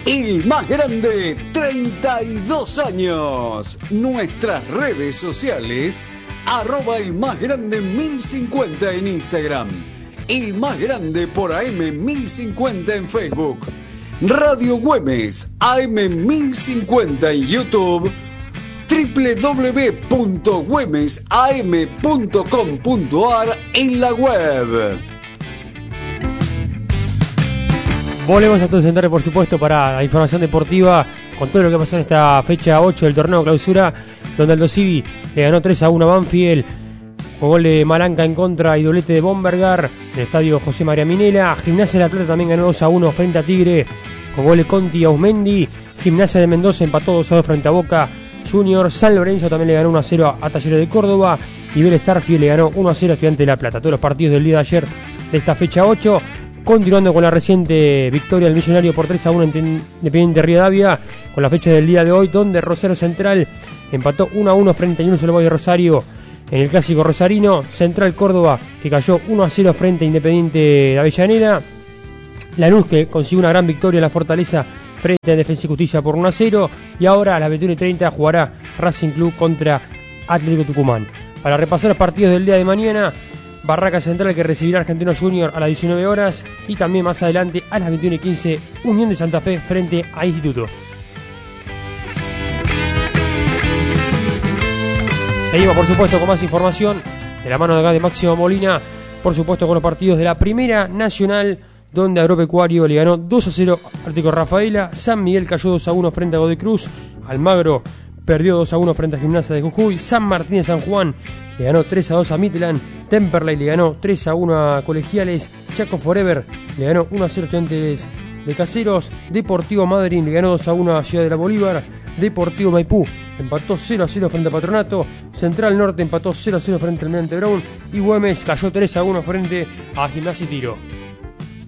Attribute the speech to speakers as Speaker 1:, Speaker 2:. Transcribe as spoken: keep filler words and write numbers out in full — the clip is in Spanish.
Speaker 1: El más grande, treinta y dos años. Nuestras redes sociales, arroba el más grande mil cincuenta en Instagram. El más grande por A M mil cincuenta en Facebook. Radio Güemes, A M mil cincuenta en YouTube. doble u doble u doble u punto güemes a m punto com punto a r en la web.
Speaker 2: Volvemos a todos entrar, por supuesto, para la información deportiva con todo lo que pasó en esta fecha ocho del torneo clausura, donde Aldo Civi le ganó tres a uno a Banfield con gol de Malanca en contra y doblete de Bombergar en el estadio José María Minela. Gimnasia de La Plata también ganó dos a uno frente a Tigre con gol de Conti y Ausmendi. Gimnasia de Mendoza empató dos a dos frente a Boca Junior. San Lorenzo también le ganó uno a cero a Talleres de Córdoba y Vélez Arfield le ganó uno a cero a Estudiantes de La Plata. Todos los partidos del día de ayer de esta fecha ocho. Continuando con la reciente victoria del Millonario por tres a uno en Independiente Rivadavia, con la fecha del día de hoy, donde Rosario Central empató uno a uno frente a Ñublense del Valle de Rosario en el clásico rosarino. Central Córdoba, que cayó uno a cero frente a Independiente de Avellaneda. Lanús, que consiguió una gran victoria en la Fortaleza frente a Defensa y Justicia por uno a cero. Y ahora a las veintiuna y treinta jugará Racing Club contra Atlético Tucumán. Para repasar los partidos del día de mañana: Barraca Central, que recibirá Argentino Junior a las diecinueve horas, y también más adelante a las veintiuna y quince Unión de Santa Fe frente a Instituto. Seguimos, por supuesto, con más información de la mano de acá de Máximo Molina, por supuesto con los partidos de la Primera Nacional, donde Agropecuario le ganó dos a cero a Atlético Rafaela. San Miguel cayó dos a uno frente a Godoy Cruz. Almagro perdió dos a uno frente a Gimnasia de Jujuy. San Martín de San Juan le ganó tres a dos a Midland. Temperley le ganó tres a uno a Colegiales. Chaco Forever le ganó uno a cero a Estudiantes de Caseros. Deportivo Madryn le ganó dos a uno a Ciudad de la Bolívar. Deportivo Maipú empató cero a cero frente a Patronato. Central Norte empató cero a cero frente al Almirante Brown. Y Güemes cayó tres a uno frente a Gimnasia y Tiro.